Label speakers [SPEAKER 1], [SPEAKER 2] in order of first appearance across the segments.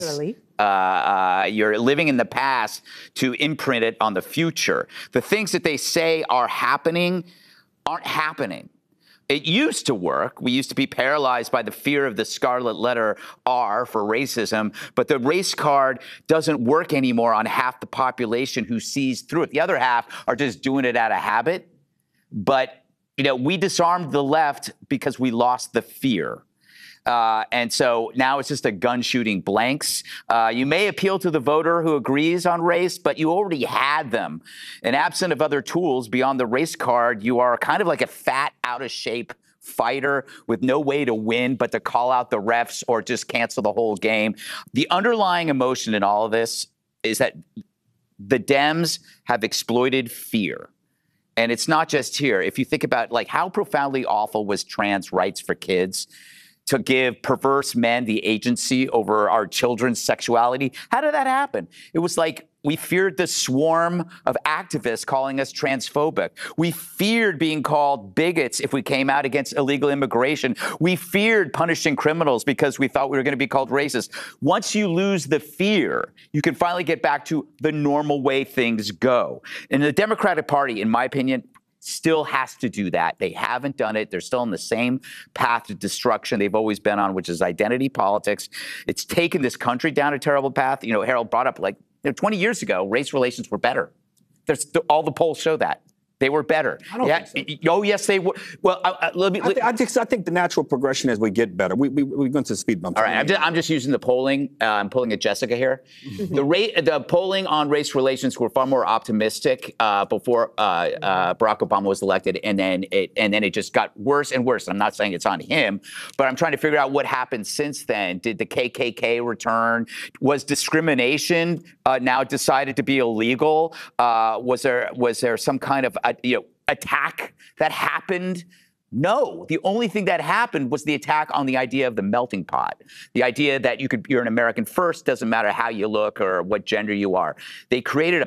[SPEAKER 1] You're living in the past to imprint it on the future. The things that they say are happening aren't happening. It used to work. We used to be paralyzed by the fear of the scarlet letter R for racism, but the race card doesn't work anymore on half the population who sees through it. The other half are just doing it out of habit. But, we disarmed the left because we lost the fear. And so now it's just a gun shooting blanks. You may appeal to the voter who agrees on race, but you already had them. And absent of other tools beyond the race card, you are kind of like a fat, out of shape fighter with no way to win but to call out the refs or just cancel the whole game. The underlying emotion in all of this is that the Dems have exploited fear. And it's not just here. If you think about how profoundly awful was trans rights for kids, to give perverse men the agency over our children's sexuality. How did that happen? It was like we feared the swarm of activists calling us transphobic. We feared being called bigots if we came out against illegal immigration. We feared punishing criminals because we thought we were going to be called racist. Once you lose the fear, you can finally get back to the normal way things go. And the Democratic Party, in my opinion, still has to do that. They haven't done it. They're still on the same path to destruction they've always been on, which is identity politics. It's taken this country down a terrible path. Harold brought up 20 years ago, race relations were better. All the polls show that. They were better.
[SPEAKER 2] I don't think so.
[SPEAKER 1] Oh, yes, they were. Well,
[SPEAKER 2] I think the natural progression as we get better. We're going to speed bumps.
[SPEAKER 1] All right, I'm just using the polling. I'm pulling at Jessica here. The polling on race relations were far more optimistic before Barack Obama was elected, and then it just got worse and worse. I'm not saying it's on him, but I'm trying to figure out what happened since then. Did the KKK return? Was discrimination now decided to be illegal? Was there some kind of attack that happened? No. The only thing that happened was the attack on the idea of the melting pot. The idea that you're an American first, doesn't matter how you look or what gender you are. They created a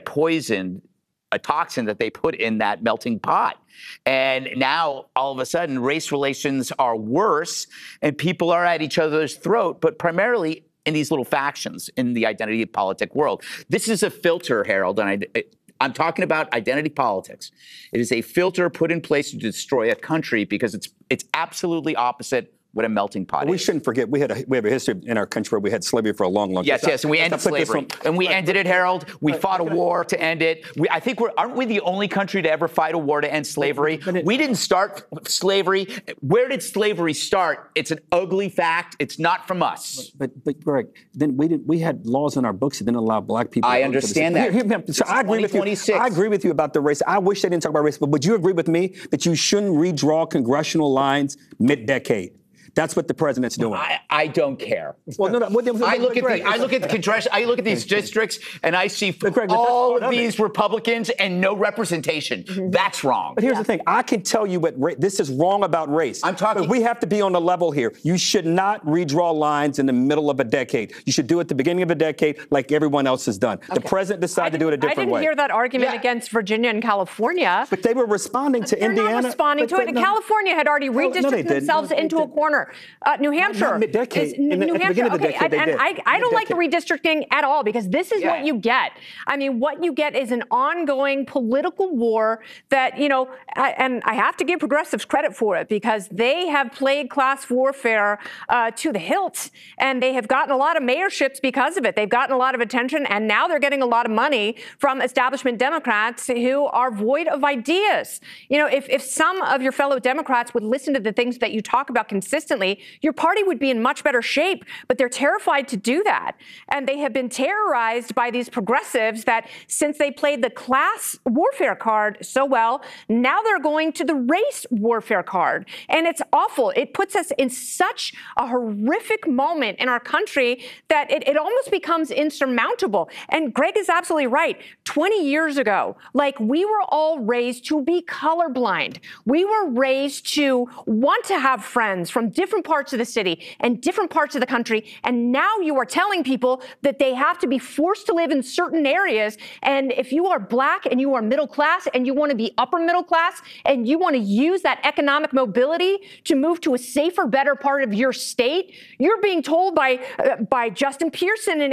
[SPEAKER 1] toxin that they put in that melting pot. And now, all of a sudden, race relations are worse and people are at each other's throat, but primarily in these little factions in the identity politic world. This is a filter, Harold, and I'm talking about identity politics. It is a filter put in place to destroy a country because it's absolutely opposite what a melting pot is.
[SPEAKER 2] We shouldn't forget we have a history in our country where we had slavery for a long time.
[SPEAKER 1] Yes, and we ended slavery. And we ended it, Harold. We fought a war to end it. I think aren't we the only country to ever fight a war to end slavery? We didn't start slavery. Where did slavery start? It's an ugly fact. It's not from us.
[SPEAKER 2] But Greg, then we had laws in our books that didn't allow black people.
[SPEAKER 1] I understand that.
[SPEAKER 2] So I agree with you. I agree with you about the race. I wish they didn't talk about race, but would you agree with me that you shouldn't redraw congressional lines mid-decade? That's what the president's doing.
[SPEAKER 1] I don't care.
[SPEAKER 2] Well, no.
[SPEAKER 1] I look at these districts and I see all of these Republicans and no representation. Mm-hmm. That's wrong.
[SPEAKER 2] But here's the thing. I can tell you what this is wrong about race. But we have to be on the level here. You should not redraw lines in the middle of a decade. You should do it at the beginning of a decade like everyone else has done. Okay. The president decided to do it a different way.
[SPEAKER 3] I didn't hear that argument against Virginia and California.
[SPEAKER 2] But they were responding to Indiana.
[SPEAKER 3] They're not responding to it. California had already redistricted themselves into a corner. New Hampshire.
[SPEAKER 2] Not mid-decade.
[SPEAKER 3] New Hampshire. Okay, and I don't like the redistricting at all because this is what you get. I mean, what you get is an ongoing political war that, and I have to give progressives credit for it because they have played class warfare to the hilt, and they have gotten a lot of mayorships because of it. They've gotten a lot of attention, and now they're getting a lot of money from establishment Democrats who are void of ideas. If some of your fellow Democrats would listen to the things that you talk about consistently, your party would be in much better shape, but they're terrified to do that. And they have been terrorized by these progressives that since they played the class warfare card so well, now they're going to the race warfare card. And it's awful. It puts us in such a horrific moment in our country that it almost becomes insurmountable. And Greg is absolutely right. 20 years ago, we were all raised to be colorblind. We were raised to want to have friends from different different parts of the city and different parts of the country. And now you are telling people that they have to be forced to live in certain areas. And if you are black and you are middle class and you want to be upper middle class and you want to use that economic mobility to move to a safer, better part of your state, you're being told by Justin Pearson and